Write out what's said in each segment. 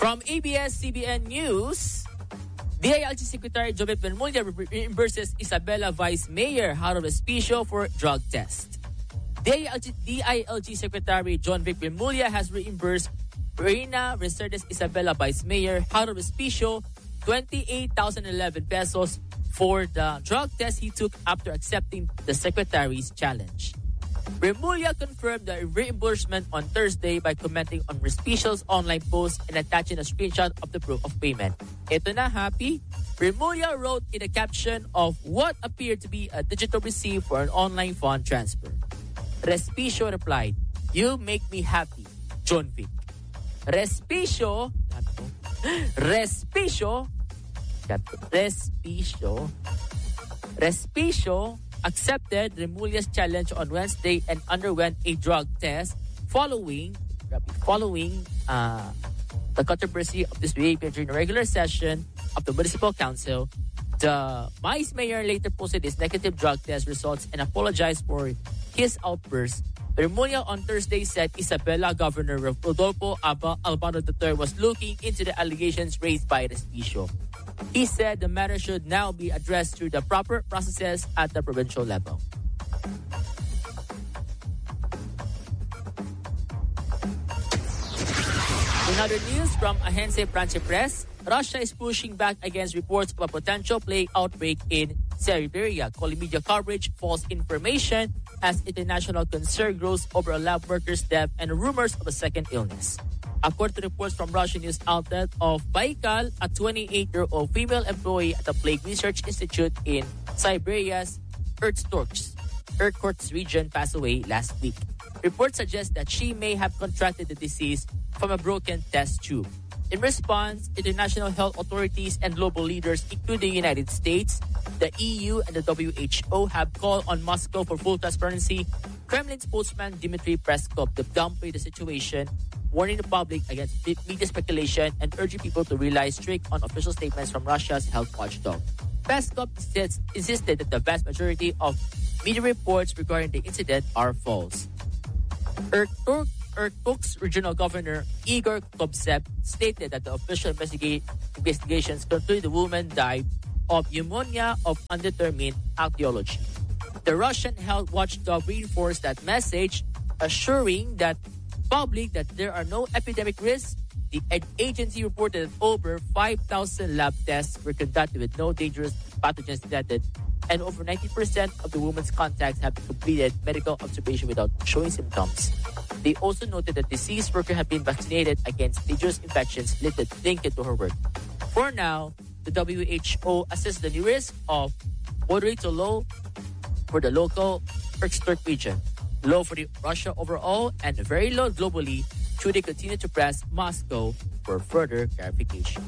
From ABS-CBN News, DILG Secretary Jovit Benmulia reimburses Isabela Vice Mayor Harold Respicio for drug test. DILG Secretary John Vic Benmulia has reimbursed Reina Reserdes Isabela Vice Mayor Harold Respicio 28,011 pesos for the drug test he took after accepting the Secretary's challenge. Remulla confirmed the reimbursement on Thursday by commenting on Respicio's online post and attaching a screenshot of the proof of payment. Ito na, happy? Remulla wrote in a caption of what appeared to be a digital receipt for an online fund transfer. Respicio replied, "You make me happy, John Vic." Respicio accepted Remulla's challenge on Wednesday and underwent a drug test following the controversy of this behavior during a regular session of the Municipal Council. The Vice Mayor later posted his negative drug test results and apologized for his outburst. Remulla on Thursday said Isabela Governor Rodolfo Albano III was looking into the allegations raised by Respicio. He said the matter should now be addressed through the proper processes at the provincial level. In other news from Agencia France Press, Russia is pushing back against reports of a potential plague outbreak in Siberia, calling media coverage false information as international concern grows over a lab worker's death and rumors of a second illness. According to reports from Russian news outlet of Baikal, a 28-year-old female employee at the Plague Research Institute in Siberia's Irkutsk region passed away last week. Reports suggest that she may have contracted the disease from a broken test tube. In response, international health authorities and global leaders, including the United States, the EU, and the WHO, have called on Moscow for full transparency. Kremlin spokesman Dmitry Peskov downplayed the situation, warning the public against media speculation and urging people to rely strict on official statements from Russia's health watchdog. Peskov insisted that the vast majority of media reports regarding the incident are false. Irkutsk Regional Governor Igor Kobzev stated that the official investigations concluded the woman died of pneumonia of undetermined etiology. The Russian health watchdog reinforced that message, assuring that public that there are no epidemic risks. The agency reported that over 5,000 lab tests were conducted with no dangerous pathogens detected, and over 90% of the woman's contacts have completed medical observation without showing symptoms. They also noted that deceased worker had been vaccinated against dangerous infections linked to her work. For now, the WHO assesses the risk of moderate to low for the local Irkutsk region, low for Russia overall, and very low globally should they continue to press Moscow for further clarification.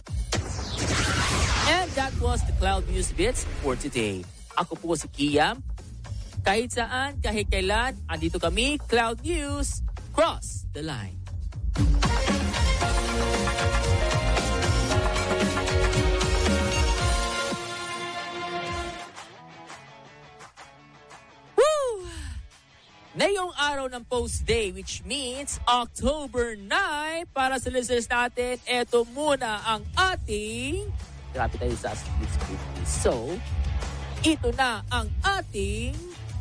And that was the Cloud News Bits for today. Ako po si Kiam. Kahit saan, kahit kailan, andito kami, Cloud News, Cross the Line. Ngayong araw ng Post Day, which means October 9, para sa listeners natin, eto muna ang ating... Grabe tayo sa split. So, ito na ang ating...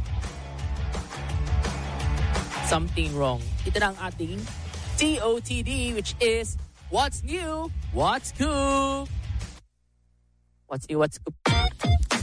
Something wrong. Ito na ang ating TOTD, which is What's New, What's Cool. What's New, What's Cool.